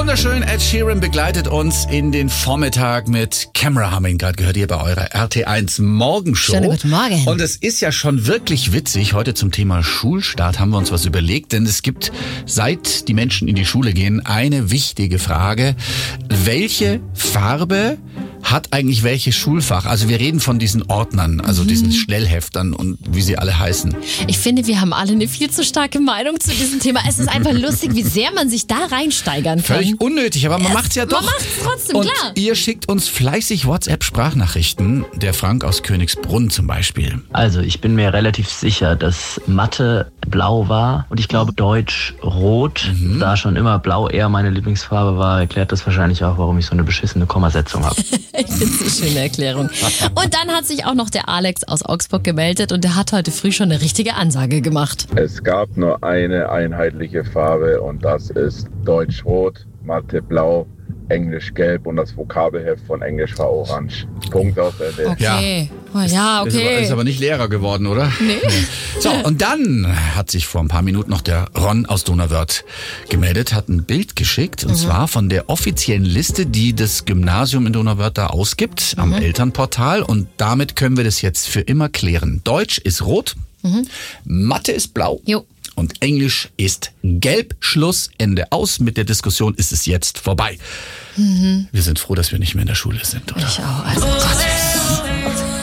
Wunderschön, Ed Sheeran begleitet uns in den Vormittag mit Camera, haben wir ihn gerade gehört, hier bei eurer RT1 Morgenshow. Schönen guten Morgen. Und es ist ja schon wirklich witzig, heute zum Thema Schulstart haben wir uns was überlegt, denn es gibt, seit die Menschen in die Schule gehen, eine wichtige Frage. Welche Farbe hat eigentlich welches Schulfach? Also wir reden von diesen Ordnern, also diesen Schnellheftern und wie sie alle heißen. Ich finde, wir haben alle eine viel zu starke Meinung zu diesem Thema. Es ist einfach lustig, wie sehr man sich da reinsteigern kann. Völlig unnötig, aber man macht's ja doch. Man macht's trotzdem, und klar. Ihr schickt uns fleißig WhatsApp-Sprachnachrichten. Der Frank aus Königsbrunn zum Beispiel. Also ich bin mir relativ sicher, dass Mathe blau war und ich glaube Deutsch rot. Da schon immer blau eher meine Lieblingsfarbe war, erklärt das wahrscheinlich auch, warum ich so eine beschissene Kommasetzung habe. Ich finde es eine schöne Erklärung. Und dann hat sich auch noch der Alex aus Augsburg gemeldet und der hat heute früh schon eine richtige Ansage gemacht. Es gab nur eine einheitliche Farbe und das ist Deutsch rot, Mathe blau, Englisch gelb und das Vokabelheft von Englisch war orange. Punkt aus Ende. Okay. Ja, okay. Ist aber nicht Lehrer geworden, oder? Nee. So, und dann hat sich vor ein paar Minuten noch der Ron aus Donauwörth gemeldet, hat ein Bild geschickt, und zwar von der offiziellen Liste, die das Gymnasium in Donauwörth da ausgibt, am Elternportal. Und damit können wir das jetzt für immer klären. Deutsch ist rot, Mathe ist blau. Jo. Und Englisch ist gelb. Schluss, Ende aus. Mit der Diskussion ist es jetzt vorbei. Wir sind froh, dass wir nicht mehr in der Schule sind, oder? Ich auch. Also,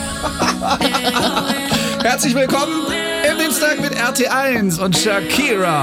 Herzlich willkommen im Dienstag mit RT1 und Shakira.